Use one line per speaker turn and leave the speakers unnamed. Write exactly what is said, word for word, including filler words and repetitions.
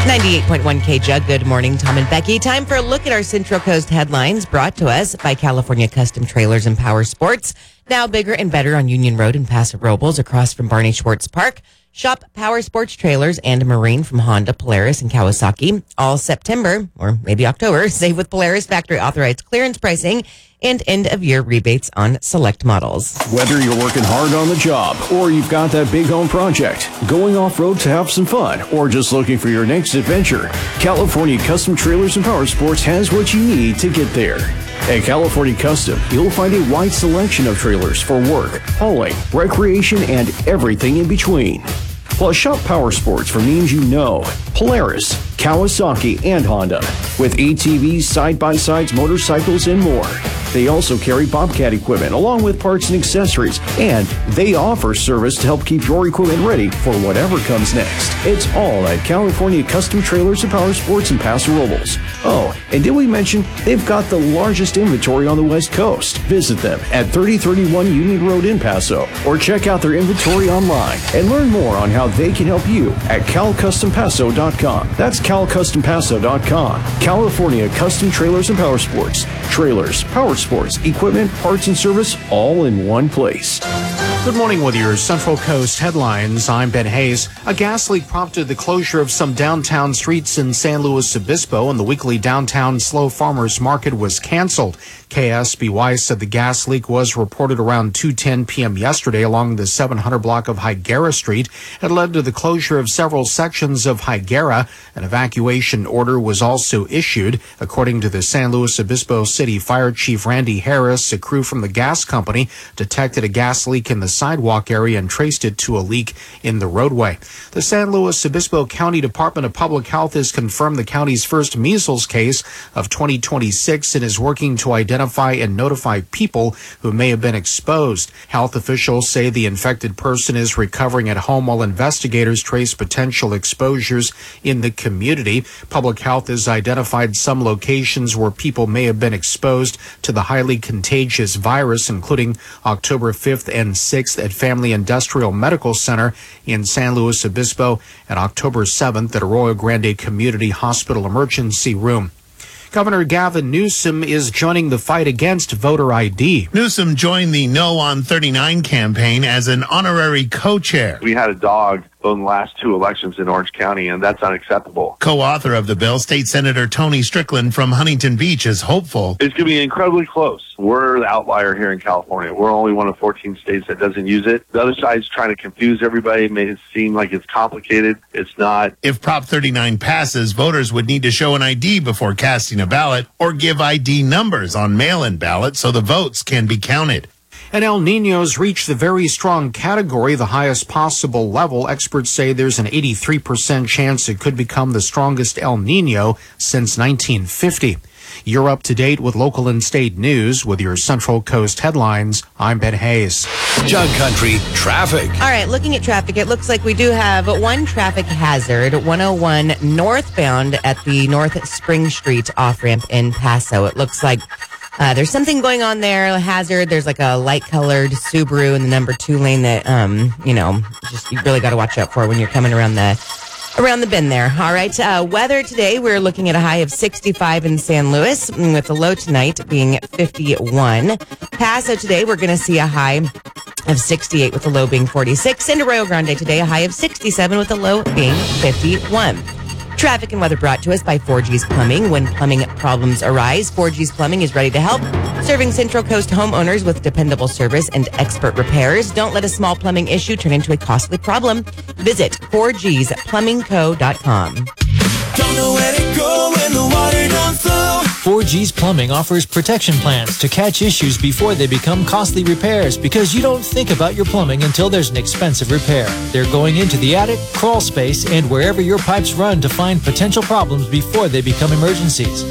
ninety-eight point one K J U G. Good morning, Tom and Becky. Time for a look at our Central Coast headlines brought to us by California Custom Trailers and Power Sports. Now bigger and better on Union Road in Paso Robles across from Barney Schwartz Park. Shop Power Sports Trailers and Marine from Honda, Polaris, and Kawasaki. All September, or maybe October, save with Polaris factory authorized clearance pricing and end-of-year rebates on select models.
Whether you're working hard on the job or you've got that big home project, going off-road to have some fun, or just looking for your next adventure, California Custom Trailers and Power Sports has what you need to get there. At California Custom, you'll find a wide selection of trailers for work, hauling, recreation, and everything in between. Plus, shop Power Sports for names you know: Polaris, Kawasaki, and Honda, with A T Vs, side-by-sides, motorcycles, and more. They also carry Bobcat equipment along with parts and accessories, and they offer service to help keep your equipment ready for whatever comes next. It's all at California Custom Trailers and Power Sports in Paso Robles. Oh, and did we mention they've got the largest inventory on the West Coast? Visit them at thirty thirty-one Union Road in Paso, or check out their inventory online and learn more on how they can help you at cal custom paso dot com. That's cal custom paso dot com. California Custom Trailers and Power Sports. Trailers, power sports, equipment, parts, and service all in one place.
Good morning with your Central Coast headlines. I'm Ben Hayes. A gas leak prompted the closure of some downtown streets in San Luis Obispo, and the weekly downtown Slow Farmers Market was canceled. K S B Y said the gas leak was reported around two ten p.m. yesterday along the seven hundred block of Higuera Street. It led to the closure of several sections of Higuera. An evacuation order was also issued. According to the San Luis Obispo City Fire Chief Randy Harris, a crew from the gas company detected a gas leak in the sidewalk area and traced it to a leak in the roadway. The San Luis Obispo County Department of Public Health has confirmed the county's first measles case of twenty twenty-six and is working to identify and notify people who may have been exposed. Health officials say the infected person is recovering at home while investigators trace potential exposures in the community. Public Health has identified some locations where people may have been exposed to the highly contagious virus, including October fifth and sixth at Family Industrial Medical Center in San Luis Obispo and October seventh at Arroyo Grande Community Hospital Emergency Room. Governor Gavin Newsom is joining the fight against voter I D.
Newsom joined the No on thirty-nine campaign as an honorary co-chair.
We had a dog in the last two elections in Orange County, and that's unacceptable.
Co-author of the bill, State Senator Tony Strickland from Huntington Beach, is hopeful.
It's going to be incredibly close. We're the outlier here in California. We're only one of fourteen states that doesn't use it. The other side's trying to confuse everybody, make it seem like it's complicated. It's not.
If Prop thirty-nine passes, voters would need to show an I D before casting a ballot or give I D numbers on mail-in ballots so the votes can be counted.
And El Niño's reached the very strong category, the highest possible level. Experts say there's an eighty-three percent chance it could become the strongest El Niño since nineteen fifty. You're up to date with local and state news with your Central Coast headlines. I'm Ben Hayes.
Jug Country traffic.
All right, looking at traffic, it looks like we do have one traffic hazard, one oh one northbound at the North Spring Street off-ramp in Paso. It looks like Uh, there's something going on there, a hazard. There's like a light-colored Subaru in the number two lane that, um, you know, just you really got to watch out for when you're coming around the around the bend there. All right, uh, weather today, we're looking at a high of sixty-five in San Luis, with the low tonight being fifty-one. Paso today, we're going to see a high of sixty-eight with the low being forty-six. And Arroyo Grande today, a high of sixty-seven with the low being fifty-one. Traffic and weather brought to us by four G's Plumbing. When plumbing problems arise, four G's Plumbing is ready to help, serving Central Coast homeowners with dependable service and expert repairs. Don't let a small plumbing issue turn into a costly problem. Visit four Gs plumbing co dot com.
Don't know where to go when the water don't flow.
four G's Plumbing offers protection plans to catch issues before they become costly repairs, because you don't think about your plumbing until there's an expensive repair. They're going into the attic, crawl space, and wherever your pipes run to find potential problems before they become emergencies.